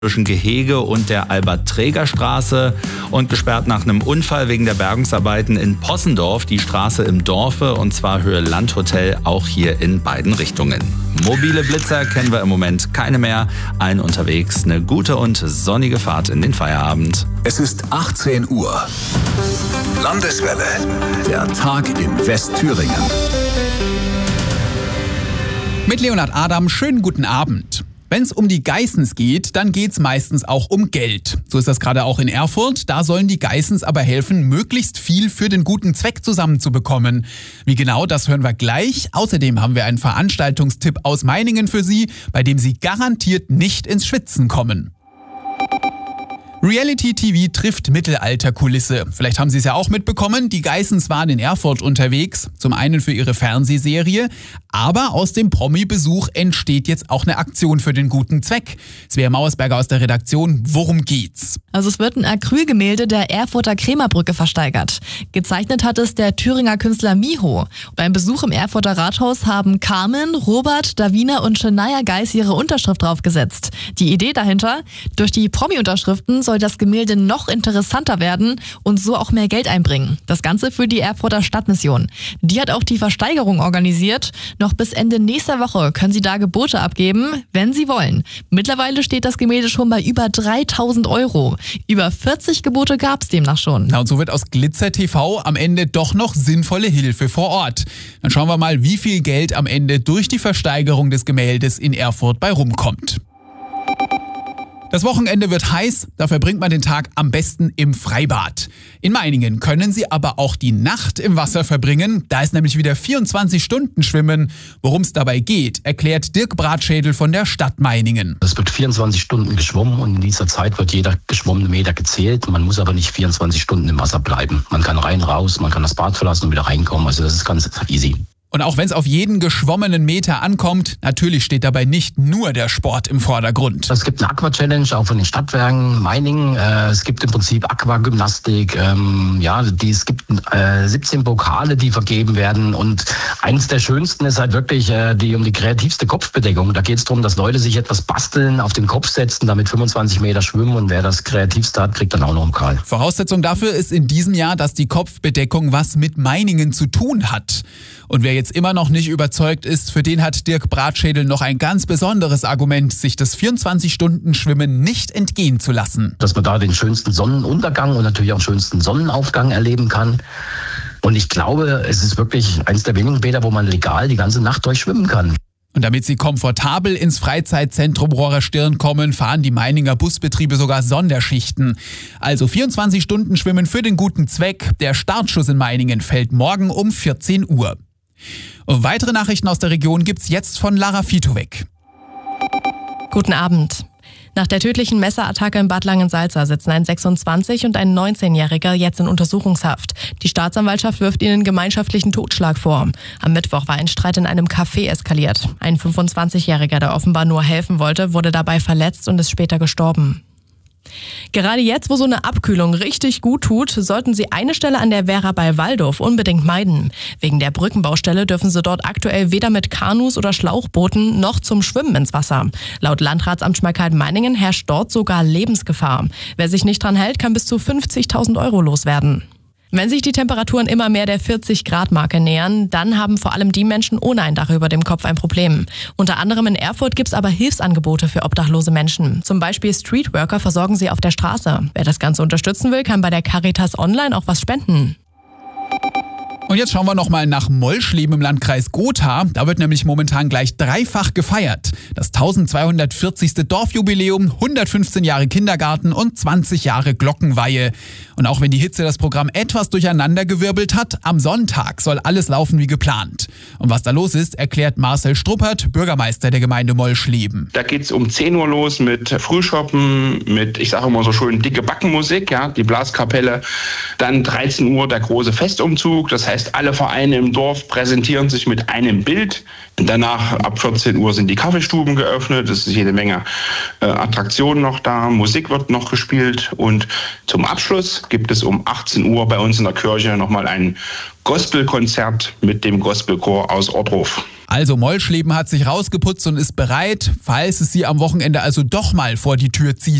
zwischen Gehege und der Albert-Träger-Straße und gesperrt nach einem Unfall wegen der Bergungsarbeiten in Possendorf, die Straße im Dorfe, und zwar Höhe Landhotel, auch hier in beiden Richtungen. Mobile Blitzer kennen wir im Moment keine mehr. Allen unterwegs eine gute und sonnige Fahrt in den Feierabend. Es ist 18 Uhr. Landeswelle. Der Tag in Westthüringen. Mit Leonhard Adam, schönen guten Abend. Wenn es um die Geissens geht, dann geht's meistens auch um Geld. So ist das gerade auch in Erfurt. Da sollen die Geissens aber helfen, möglichst viel für den guten Zweck zusammenzubekommen. Wie genau, das hören wir gleich. Außerdem haben wir einen Veranstaltungstipp aus Meiningen für Sie, bei dem Sie garantiert nicht ins Schwitzen kommen. Reality-TV trifft Mittelalterkulisse. Vielleicht haben Sie es ja auch mitbekommen, die Geissens waren in Erfurt unterwegs, zum einen für ihre Fernsehserie, aber aus dem Promi-Besuch entsteht jetzt auch eine Aktion für den guten Zweck. Svea Mauersberger aus der Redaktion, worum geht's? Also es wird ein Acrylgemälde der Erfurter Krämerbrücke versteigert. Gezeichnet hat es der Thüringer Künstler Miho. Beim Besuch im Erfurter Rathaus haben Carmen, Robert, Davina und Shania Geiss ihre Unterschrift draufgesetzt. Die Idee dahinter? Durch die Promi-Unterschriften soll das Gemälde noch interessanter werden und so auch mehr Geld einbringen. Das Ganze für die Erfurter Stadtmission. Die hat auch die Versteigerung organisiert. Noch bis Ende nächster Woche können Sie da Gebote abgeben, wenn Sie wollen. Mittlerweile steht das Gemälde schon bei über 3.000 €. Über 40 Gebote gab es demnach schon. Na, und so wird aus Glitzer TV am Ende doch noch sinnvolle Hilfe vor Ort. Dann schauen wir mal, wie viel Geld am Ende durch die Versteigerung des Gemäldes in Erfurt bei rumkommt. Das Wochenende wird heiß, da verbringt man den Tag am besten im Freibad. In Meiningen können Sie aber auch die Nacht im Wasser verbringen. Da ist nämlich wieder 24 Stunden Schwimmen. Worum es dabei geht, erklärt Dirk Bratschädel von der Stadt Meiningen. Es wird 24 Stunden geschwommen und in dieser Zeit wird jeder geschwommene Meter gezählt. Man muss aber nicht 24 Stunden im Wasser bleiben. Man kann rein, raus, man kann das Bad verlassen und wieder reinkommen. Also das ist ganz easy. Und auch wenn es auf jeden geschwommenen Meter ankommt, natürlich steht dabei nicht nur der Sport im Vordergrund. Es gibt eine Aqua-Challenge, auch von den Stadtwerken Meiningen. Es gibt im Prinzip Aquagymnastik. Es gibt 17 Pokale, die vergeben werden. Und eines der schönsten ist halt wirklich um die kreativste Kopfbedeckung. Da geht es darum, dass Leute sich etwas basteln, auf den Kopf setzen, damit 25 Meter schwimmen. Und wer das kreativste hat, kriegt dann auch noch einen Pokal. Voraussetzung dafür ist in diesem Jahr, dass die Kopfbedeckung was mit Meiningen zu tun hat. Und wer jetzt immer noch nicht überzeugt ist, für den hat Dirk Bratschädel noch ein ganz besonderes Argument, sich das 24-Stunden-Schwimmen nicht entgehen zu lassen. Dass man da den schönsten Sonnenuntergang und natürlich auch den schönsten Sonnenaufgang erleben kann. Und ich glaube, es ist wirklich eines der wenigen Bäder, wo man legal die ganze Nacht durchschwimmen kann. Und damit Sie komfortabel ins Freizeitzentrum Rohrerstirn kommen, fahren die Meininger Busbetriebe sogar Sonderschichten. Also 24 Stunden Schwimmen für den guten Zweck. Der Startschuss in Meiningen fällt morgen um 14 Uhr. Und weitere Nachrichten aus der Region gibt's jetzt von Lara Fitowek. Guten Abend. Nach der tödlichen Messerattacke in Bad Langensalza sitzen ein 26- und ein 19-Jähriger jetzt in Untersuchungshaft. Die Staatsanwaltschaft wirft ihnen gemeinschaftlichen Totschlag vor. Am Mittwoch war ein Streit in einem Café eskaliert. Ein 25-Jähriger, der offenbar nur helfen wollte, wurde dabei verletzt und ist später gestorben. Gerade jetzt, wo so eine Abkühlung richtig gut tut, sollten Sie eine Stelle an der Werra bei Walldorf unbedingt meiden. Wegen der Brückenbaustelle dürfen Sie dort aktuell weder mit Kanus oder Schlauchbooten noch zum Schwimmen ins Wasser. Laut Landratsamtschmalkalden Meiningen herrscht dort sogar Lebensgefahr. Wer sich nicht dran hält, kann bis zu 50.000 € loswerden. Wenn sich die Temperaturen immer mehr der 40-Grad-Marke nähern, dann haben vor allem die Menschen ohne ein Dach über dem Kopf ein Problem. Unter anderem in Erfurt gibt's aber Hilfsangebote für obdachlose Menschen. Zum Beispiel Streetworker versorgen sie auf der Straße. Wer das Ganze unterstützen will, kann bei der Caritas Online auch was spenden. Und jetzt schauen wir nochmal nach Molschleben im Landkreis Gotha. Da wird nämlich momentan gleich dreifach gefeiert. Das 1240. Dorfjubiläum, 115 Jahre Kindergarten und 20 Jahre Glockenweihe. Und auch wenn die Hitze das Programm etwas durcheinandergewirbelt hat, am Sonntag soll alles laufen wie geplant. Und was da los ist, erklärt Marcel Struppert, Bürgermeister der Gemeinde Molschleben. Da geht's um 10 Uhr los mit Frühschoppen, mit, ich sage immer so schön, dicke Backenmusik, ja, die Blaskapelle. Dann 13 Uhr der große Festumzug, das heißt, alle Vereine im Dorf präsentieren sich mit einem Bild. Danach ab 14 Uhr sind die Kaffeestuben geöffnet. Es ist jede Menge Attraktionen noch da. Musik wird noch gespielt. Und zum Abschluss gibt es um 18 Uhr bei uns in der Kirche nochmal ein Gospelkonzert mit dem Gospelchor aus Ottruf. Also Mollschleben hat sich rausgeputzt und ist bereit, falls es sie am Wochenende also doch mal vor die Tür zieht.